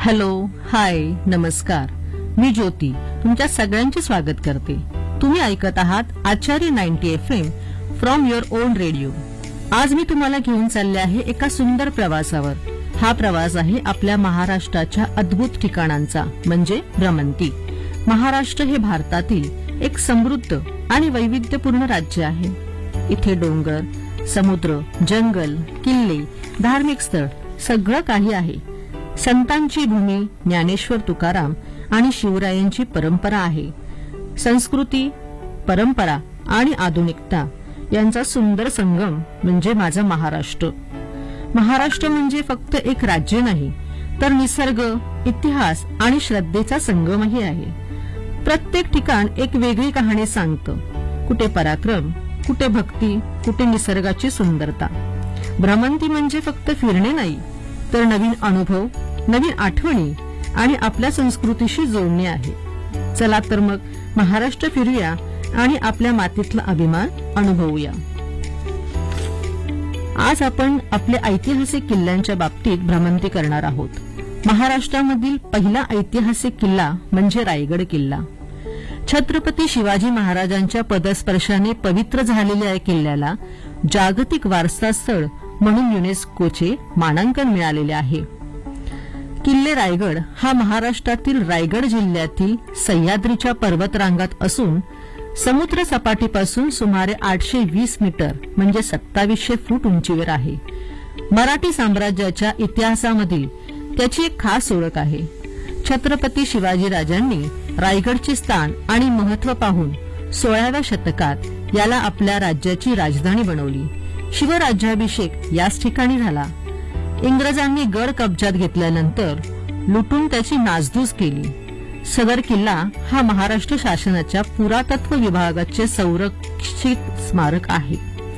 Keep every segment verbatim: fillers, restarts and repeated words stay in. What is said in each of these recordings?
Hello, हाय, नमस्कार. मी ज्योती तुमच्या सगळ्यांचे स्वागत करते. तुम्ही ऐकत आहात आचार्य ninety F am from your on radio. आज मी तुम्हाला घेऊन चालले आहे एका सुंदर प्रवासावर. हा प्रवास आहे आपल्या महाराष्ट्राच्या अद्भुत ठिकाणांचा, म्हणजे भ्रमंती. महाराष्ट्र हे भारतातील एक समृद्ध आणि वैविध्यपूर्ण राज्य आहे. इथे डोंगर, समुद्र, जंगल, किल्ले, धार्मिक स्थळ सगळं काही आहे. संतांची भूमी, ज्ञानेश्वर तुकाराम आणि शिवरायांची परंपरा आहे. संस्कृती, परंपरा आणि आधुनिकता यांचा सुंदर संगम म्हणजे माझा महाराष्ट्र. महाराष्ट्र म्हणजे फक्त एक राज्य नाही, तर निसर्ग, इतिहास आणि श्रद्धेचा संगमही आहे. प्रत्येक ठिकाण एक वेगळी कहाणी सांगतं. कुठे पराक्रम, कुठे भक्ती, कुठे निसर्गाची सुंदरता. भ्रमंती म्हणजे फक्त फिरणे नाही, तर नवीन अनुभव, नवीन आठवणी आणि आपल्या संस्कृतीशी जोडणे आहे. चला तर मग महाराष्ट्र फिरूया आणि आपल्या मातीतला अभिमान अनुभवूया. आज आपण आपल्या ऐतिहासिक किल्ल्यांच्या बाबतीत भ्रमंती करणार आहोत. महाराष्ट्रामधील पहिला ऐतिहासिक किल्ला म्हणजे रायगड किल्ला. छत्रपती शिवाजी महाराजांच्या पदस्पर्शाने पवित्र झालेल्या या किल्ल्याला जागतिक वारसा स्थळ म्हणून युनेस्कोचे मानांकन मिळालेले आहे. किल्ले रायगड हा महाराष्ट्रातील रायगड जिल्ह्यातील सह्याद्रीच्या पर्वतरांगात असून समुद्र सपाटीपासून सुमारे आठशे वीस मीटर म्हणजे सत्तावीसशे फूट उंचीवर आहे. मराठी साम्राज्याच्या इतिहासामधील त्याची एक खास ओळख आहे. छत्रपती शिवाजीराजांनी रायगडचे स्थान आणि महत्त्व पाहून सोळाव्या शतकात याला आपल्या राज्याची राजधानी बनवली. शिवराज्याभिषेक याच ठिकाणी झाला. इंग्रजांनी गड कब्जात घेतल्यानंतर लुटून त्याची नासधूस केली. सदर किल्ला हा महाराष्ट्र शासनाच्या पुरातत्व विभागाचे संरक्षित स्मारक आहे.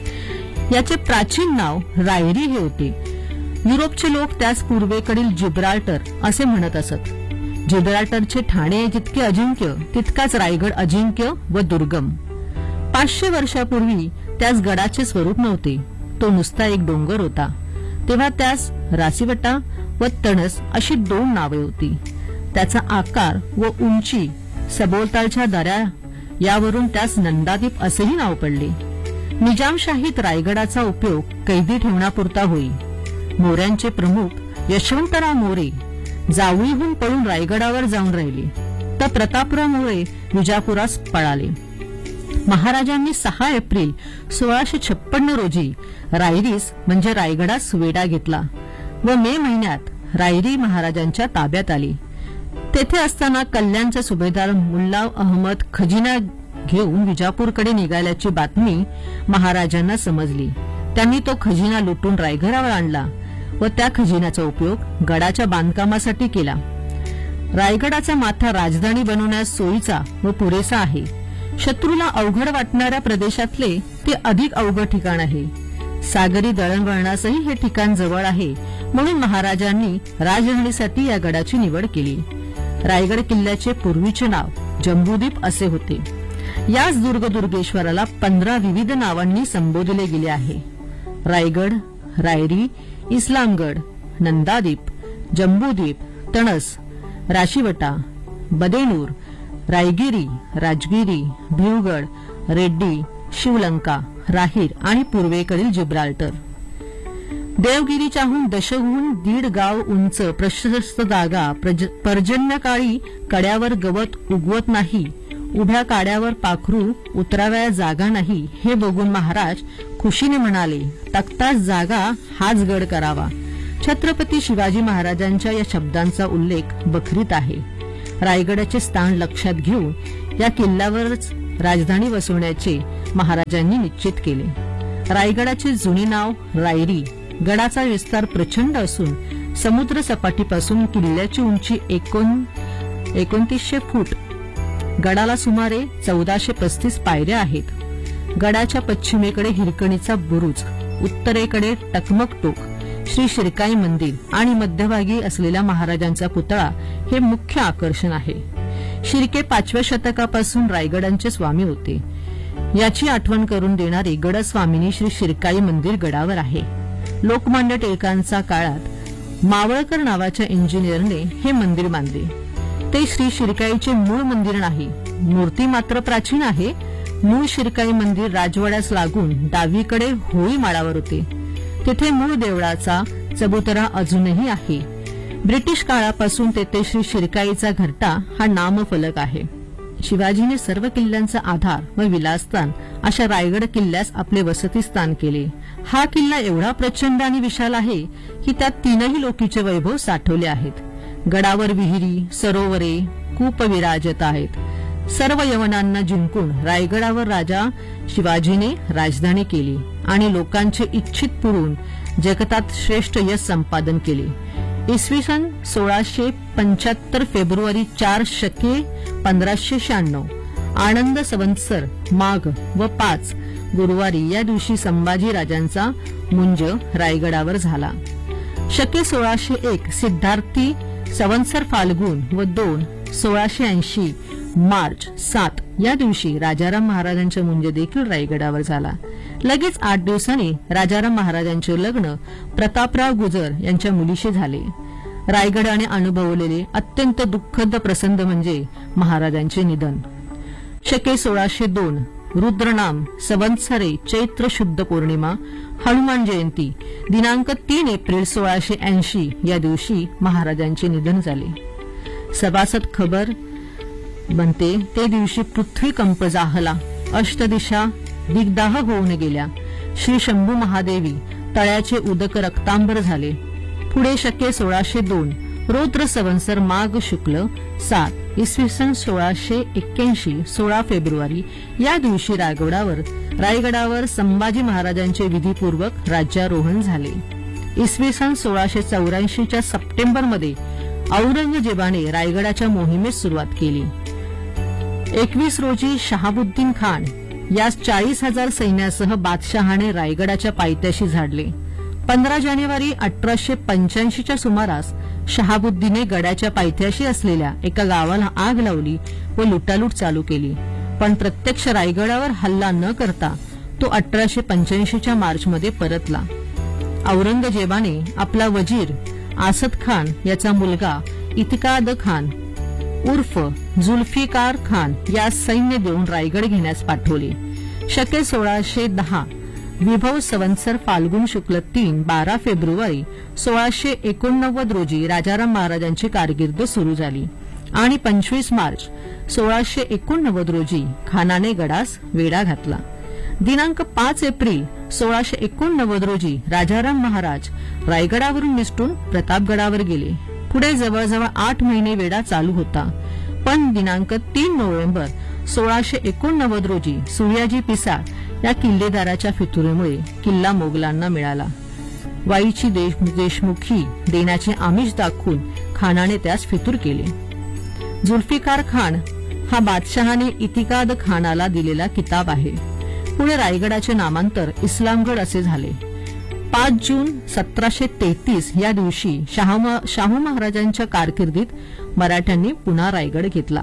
याचे प्राचीन नाव रायरी हे होते. युरोपचे लोक त्यास पूर्वेकडील जिब्राल्टर असे म्हणत असत. जिब्राल्टरचे ठाणे जितके अजिंक्य, तितकाच रायगड अजिंक्य व दुर्गम. पाचशे वर्षापूर्वी त्यास गडाचे स्वरूप नव्हते. तो नुसता एक डोंगर होता. तेव्हा त्यास रासीवटा व तणस अशी दोन नावे होती. त्याचा आकार व उंची, सभोवतालच्या दऱ्या यावरून त्यास नंदादीप असेही नाव पडले. निजामशाहीत रायगडाचा उपयोग कैदी ठेवण्यापुरता होई. मोऱ्यांचे प्रमुख यशवंतराव मोरे जावळीहून पळून रायगडावर जाऊन राहिले, तर प्रतापराव मोरे विजापुरास पळाले. महाराजांनी सहा एप्रिल सोळाशे छप्पन्न रोजी रायरीस म्हणजे रायगडास वेढा घेतला व मे महिन्यात रायरी महाराजांच्या ताब्यात आली. तेथे असताना कल्याणचा सुभेदार मुल्ला अहमद खजिना घेऊन विजापूरकडे निघाल्याची बातमी महाराजांना समजली. त्यांनी तो खजिना लुटून रायगडावर आणला व त्या खजिन्याचा उपयोग गडाच्या बांधकामासाठी केला. रायगडाचा माथा राजधानी बनवण्यास सोयीचा व पुरेसा आहे. शत्रूला अवघड वाटणाऱ्या प्रदेशातले ते अधिक अवघड ठिकाण आहे. सागरी दळणवळणासही हे ठिकाण जवळ आहे, म्हणून महाराजांनी राजधानीसाठी या गडाची निवड केली. रायगड किल्ल्याचे पूर्वीचे नाव जंबूद्वीप असे होते. याच दुर्गदुर्गेश्वराला पंधरा विविध नावांनी संबोधले गेले आहे. रायगड, रायरी, इस्लामगड, नंदादीप, जंबूद्वीप, तणस, राशीवटा, बदेनूर, रायगिरी, राजगिरी, भिवगड, रेड्डी, शिवलंका, राहीर आणि पूर्वेकडील जिब्राल्टर. देवगिरीच्याहून दशगुण दीड गाव उंच प्रशस्त जागा. पर्जन्यकाळी कड्यावर गवत उगवत नाही, उभ्या काड्यावर पाखरू उतराव्या जागा नाही. हे बघून महाराज खुशीने म्हणाले, तख्तास जागा हाच गड करावा. छत्रपती शिवाजी महाराजांच्या या शब्दांचा उल्लेख बखरीत आहे. रायगडाचे स्थान लक्षात घेऊन या किल्ल्यावरच राजधानी वसवण्याचे महाराजांनी निश्चित केले. रायगडाचे जुने नाव रायरी. गडाचा विस्तार प्रचंड असून समुद्र सपाटीपासून किल्ल्याची उंची एकोण एकोणतीसशे फूट. गडाला सुमारे चौदाशे पस्तीस पायऱ्या आहेत. गडाच्या पश्चिमेकडे हिरकणीचा बुरुज, उत्तरेकडे टकमक टोक, श्री शिरकाई मंदिर आणि मध्यभागी असलेला महाराजांचा पुतळा हे मुख्य आकर्षण आहे. शिर्के पाचव्या शतकापासून रायगडांचे स्वामी होते. याची आठवण करून देणारे गडस्वामिनी श्री शिरकाई मंदिर गडावर आहे. लोकमान्य टिळकांच्या काळात मावळकर नावाच्या इंजिनियरने हे मंदिर बांधले. ते श्री शिरकाईचे मूळ मंदिर नाही. मूर्ती मात्र प्राचीन आहे. मूळ शिरकाई मंदिर राजवाड्यास लागून डावीकडे होळी माळावर होते. तेथे मूळ देवळाचा चबुतरा अजूनही आहे. ब्रिटिश काळापासून तेथे श्री शिरकाईचा घरटा हा नामफलक आहे. शिवाजीने सर्व किल्ल्यांचा आधार व विलासस्थान अशा रायगड किल्ल्यास आपले वसतिस्थान केले. हा किल्ला एवढा प्रचंड आणि विशाल आहे की त्यात तीनही लोकीचे वैभव साठवले आहेत. गडावर विहिरी, सरोवरे, कूप विराजत आहेत. सर्व यवनांना जिंकून रायगडावर राजा शिवाजीने राजधानी केली आणि लोकांचे इच्छित पुरून जगतात श्रेष्ठ यश संपादन केले. इसवी सन सोळाशे पंच्याहत्तर फेब्रुवारी चार शके पंधराशे शहाण्णव आनंद संवत्सर माघ व पाच गुरुवारी या दिवशी संभाजी राजांचा मुंज रायगडावर झाला. शके सोळाशे एक सिद्धार्थी संवत्सर फाल्गुन व दोन सोळाशे ऐंशी मार्च सात या दिवशी राजाराम महाराजांचा मुंज देखील रायगडावर झाला. लगेच आठ दिवसांनी राजाराम महाराजांचे लग्न प्रतापराव गुजर यांच्या मुलीशी झाले. रायगडाने अनुभवलेले अत्यंत दुःखद प्रसंग म्हणजे महाराजांचे निधन. शके सोळाशे दोन रुद्रनाम संवत्सरे चैत्र शुद्ध पौर्णिमा हनुमान जयंती दिनांक तीन एप्रिल सोळाशे ऐंशी या दिवशी महाराजांचे निधन झाले. सभासद खबर बनते ते दिवशी पृथ्वी कंप जाहला, अष्टदिशा दिग्दाह होऊन गेल्या. श्री शंभू महादेवी तळ्याचे उदक रक्तांबर झाले. पुढे शके सोळाशे दोन रौद्र संवत्सर माघ शुक्ल सात इसवी सन सोळाशे एक्क्याऐंशी सोळा फेब्रुवारी या दिवशी रायगडावर रायगडावर संभाजी महाराजांचे विधीपूर्वक राज्यारोहण झाले. इसवी सन सोळाशे चौऱ्याऐंशीच्या सप्टेंबरमध्ये औरंगजेबाने रायगडाच्या मोहिमेस सुरुवात केली. एकवीस रोजी शहाबुद्दीन खान यास चाळीस हजार सैन्यासह बादशहाने रायगडाच्या पायथ्याशी झाडले. पंधरा जानेवारी अठराशे पंच्याऐंशीच्या सुमारास शहाबुद्दीने गडाच्या पायथ्याशी असलेल्या एका गावाला आग लावली व लुटालूट चालू केली. पण प्रत्यक्ष रायगडावर हल्ला न करता तो अठराशे पंच्याऐंशीच्या मार्चमध्ये परतला. औरंगजेबाने आपला वजीर आसद खान याचा मुलगा इतिकाद खान उर्फ जुल्फिकार खान यास सैन्य देऊन रायगड घेण्यास पाठवले. शके सोळाशे दहा विभव संवत्सर फाल्गुन शुक्ल तीन बारा फेब्रुवारी सोळाशे एकोणनव्वद रोजी राजाराम महाराजांची कारकीर्द सुरू झाली आणि पंचवीस मार्च सोळाशे एकोणनव्वद रोजी खानाने गडास वेढा घातला. दिनांक पाच एप्रिल सोळाशे एकोणनव्वद रोजी राजाराम महाराज रायगडावरून निसटून प्रतापगडावर गेले. पुढे जवळजवळ आठ महिने वेढा चालू होता. पण दिनांक तीन नोव्हेंबर सोळाशे एकोणनव्वद रोजी सूर्याजी पिसाळ या किल्लेदाराच्या फितुरीमुळे किल्ला मोगलांना मिळाला. वाईची देशमुखी देण्याचे आमिष दाखवून खानाने त्यास फितूर केले. जुल्फिकार खान हा बादशहाने इतिकाद खानाला दिलेला किताब आहे. पुढे रायगडाचे नामांतर इस्लामगड असे झाले. पाच जून सतराशे तेहतीस या दिवशी शाहू महाराजांच्या कारकिर्दीत मराठ्यांनी पुन्हा रायगड घेतला.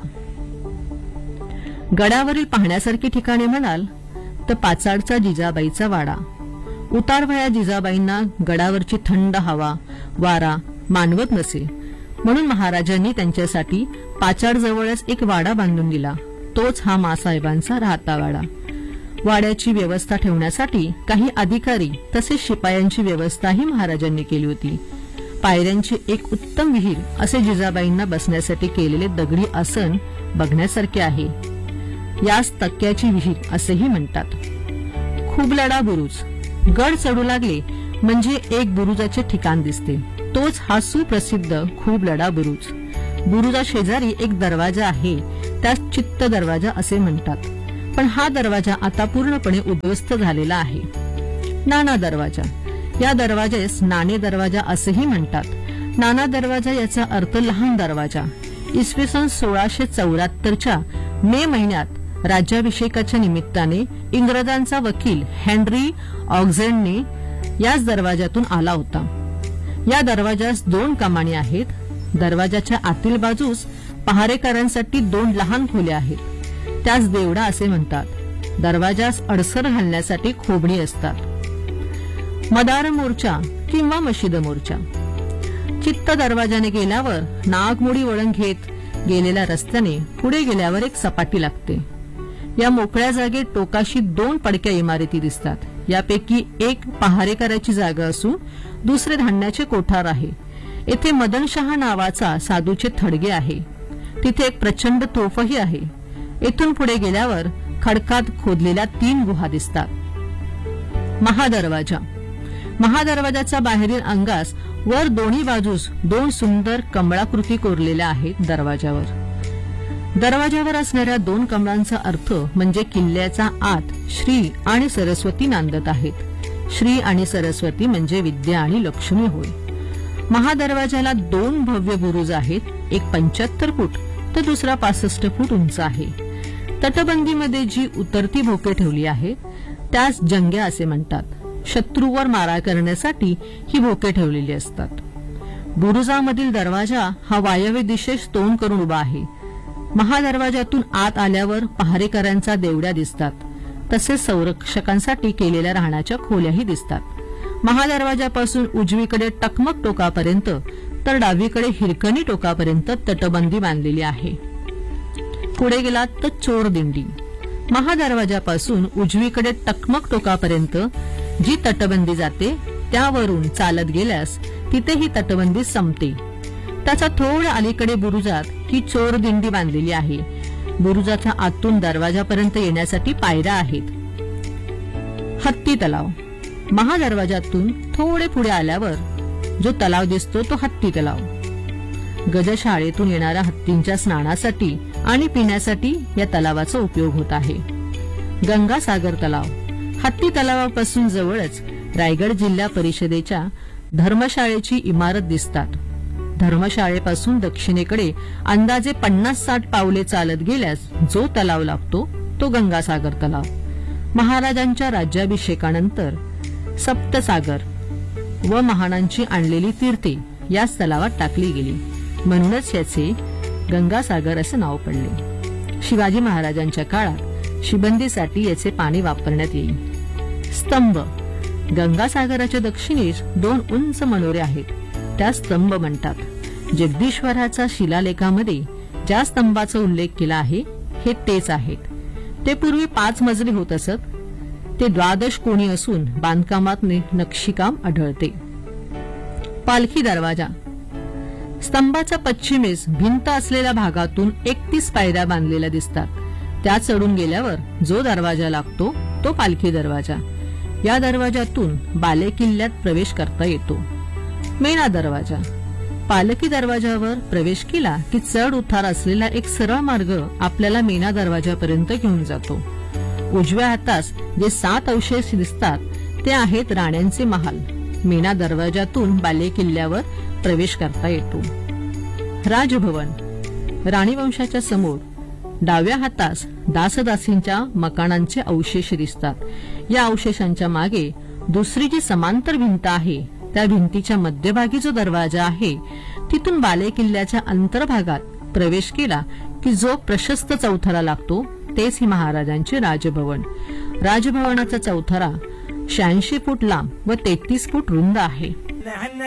गडावरील पाहण्यासारखी ठिकाणे म्हणाल तर पाचाडचा जिजाबाईचा वाडा. उतारवया जिजाबाईंना गडावरची थंड हवा वारा मानवत नसे म्हणून महाराजांनी त्यांच्यासाठी पाचाडजवळच एक वाडा बांधून दिला. तोच हा मासाहेबांचा राहता वाडा. वाड्याची व्यवस्था ठेवण्यासाठी काही अधिकारी तसेच शिपायांची व्यवस्थाही महाराजांनी केली होती. पायऱ्यांची एक उत्तम विहीर असे जिजाबाईंना बसण्यासाठी केलेले दगडी आसन बघण्यासारखे आहे. यास तक्क्याची विहीर असेही म्हणतात. खुबलडा बुरुज. गड चढू लागले म्हणजे एक बुरुजाचे ठिकाण दिसते. तोच हा सुप्रसिद्ध खुबलडा बुरुज. बुरुजा शेजारी एक दरवाजा आहे. त्यास चित्त दरवाजा असे म्हणतात. पण हा दरवाजा आता पूर्णपणे उद्ध्वस्त झालेला आहे. नाना दरवाजा. या दरवाजास नाणे दरवाजा असेही म्हणतात. नाना दरवाजा याचा अर्थ लहान दरवाजा. इसवी सन सोळाशे चौऱ्याहत्तरच्या मे महिन्यात राज्याभिषेकाच्या निमित्ताने इंग्रजांचा वकील हेनरी ऑक्झेंडने याच दरवाजातून आला होता. या दरवाजास दोन कमानी आहेत. दरवाजाच्या आतील बाजूस पहारेकरांसाठी दोन लहान खोल्या आहेत. त्यास देवडा असे म्हणतात. दरवाजास अडसर घालण्यासाठी खोबणी असतात. मदार मोर्चा किंवा मशिद मोर्चा. चित्त दरवाजाने गेल्यावर नागमोडी वळण घेत गेलेल्या रस्त्याने पुढे गेल्यावर एक सपाटी लागते. या मोकळ्या जागेत टोकाशी दोन पडक्या इमारती दिसतात. यापैकी एक पहारेकराची जागा असून दुसरे धान्याचे कोठार आहे. येथे मदनशहा नावाचा साधूचे थडगे आहे. तिथे एक प्रचंड तोफही आहे. येथून पुढे गेल्यावर खडकात खोदलेल्या तीन गुहा दिसतात. महादरवाजा. महादरवाजाचा बाहेरील अंगास वर दोन्ही बाजूस दोन सुंदर कमळाकृती कोरलेल्या आहेत. दरवाजावर दरवाजावर असणाऱ्या दोन कमळांचा अर्थ म्हणजे किल्ल्याचा आत श्री आणि सरस्वती नांदत आहेत. श्री आणि सरस्वती म्हणजे विद्या आणि लक्ष्मी होय. महादरवाजाला दोन भव्य बुरुज आहेत. एक पंच्याहत्तर फूट तर दुसरा पासष्ट फूट उंच आहे. तटबंदीमध्ये जी उतरती भोके ठेवली आहेत त्यास जंग्या असे म्हणतात. शत्रूवर मारा करण्यासाठी ही भोके ठेवलेली असतात. बुरुजामधील दरवाजा हा वायव्य दिशेस तोंड करून उभा आहे. महादरवाजातून आत आल्यावर पहारेकरांचा देवड्या दिसतात. तसेच संरक्षकांसाठी केलेल्या राहण्याच्या खोल्याही दिसतात. महादरवाजापासून उजवीकडे टकमक टोकापर्यंत तर डावीकडे हिरकणी टोकापर्यंत तटबंदी बांधलेली आहे. पुढे गेलात तर चोर दिंडी. महादरवाजापासून उजवीकडे टकमक टोकापर्यंत जी तटबंदी जाते त्यावरून चालत गेल्यास तिथे ही तटबंदी संपते. त्याचा थोड्या अलीकडे बुरुजात ही चोर दिंडी बांधलेली आहे. बुरुजाच्या आतून दरवाजापर्यंत येण्यासाठी पायऱ्या आहेत. हत्ती तलाव. महादरवाजातून थोडे पुढे आल्यावर जो तलाव दिसतो तो हत्ती तलाव. गजशाळेतून येणाऱ्या हत्तींच्या स्नानासाठी आणि पिण्यासाठी या तलावाचा उपयोग होत आहे. गंगासागर तलाव. हत्ती तलावापासून जवळच रायगड जिल्हा परिषदेच्या धर्मशाळेची इमारत दिसतात. धर्मशाळेपासून दक्षिणेकडे अंदाजे पन्नास साठ पावले चालत गेल्यास जो तलाव लागतो तो गंगासागर तलाव. महाराजांच्या राज्याभिषेकानंतर सप्तसागर व महानांची आणलेली तीर्थे याच तलावात टाकली गेली, म्हणूनच याचे गंगासागर असे नाव पडले. शिवाजी महाराजांच्या काळात शिबंदीसाठी याचे पाणी वापरण्यात येईल. स्तंभ. गंगासागराच्या दक्षिणेस दोन उंच मनोरे आहेत, त्या स्तंभ म्हणतात. जगदीश्वराचा शिलालेखामध्ये ज्या स्तंभाचा उल्लेख केला आहे हे तेच आहेत. ते पूर्वी पाच मजली होत असत. ते द्वादश कोणी असून बांधकामात नक्षीकाम आढळते. पालखी दरवाजा. स्तंभाच्या पश्चिमेस भिंत असलेल्या भागातून एकतीस पायऱ्या बांधलेल्या दिसतात. त्या चढून गेल्यावर जो दरवाजा लागतो तो पालखी दरवाजा. या दरवाजातून बालेकिल्ल्यात प्रवेश करता येतो. मेणा दरवाजा. पालखी दरवाजावर प्रवेश केला की चढ उतार असलेला एक सरळ मार्ग आपल्याला मेणा दरवाजापर्यंत घेऊन जातो. उजव्या हातास जे सात अवशेष दिसतात ते आहेत राण्यांचे महाल. मेणा दरवाजातून बालेकिल्ल्यावर प्रवेश करता येतो. राजभवन. राणी वंशाच्या समोर डाव्या हातास दासदासींच्या मकानांचे अवशेष दिसतात. या अवशेषांच्या मागे दुसरी जी समांतर भिंत आहे त्या भिंतीच्या मध्यभागी जो दरवाजा आहे तिथून बालेकिल्ल्याच्या अंतर्भागात प्रवेश केला की जो प्रशस्त चौथरा लागतो तेच ही महाराजांचे राजभवन. राजभवनाचा चौथरा शहाऐंशी फूट लांब व तेहतीस फूट रुंद आहे.